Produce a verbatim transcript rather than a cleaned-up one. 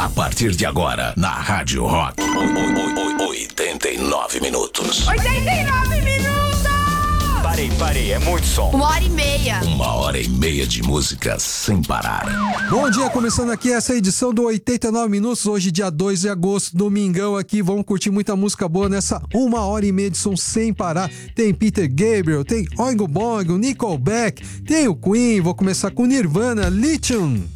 A partir de agora, na Rádio Rock, oitenta e nove minutos. oitenta e nove minutos! Parei, parei, é muito som. Uma hora e meia. Uma hora e meia de música sem parar. Bom dia, começando aqui essa edição do oitenta e nove minutos, hoje dia dois de agosto, domingão aqui, vamos curtir muita música boa nessa uma hora e meia de som sem parar. Tem Peter Gabriel, tem Oingo Boingo, Nickelback, tem o Queen, vou começar com Nirvana, Lithium.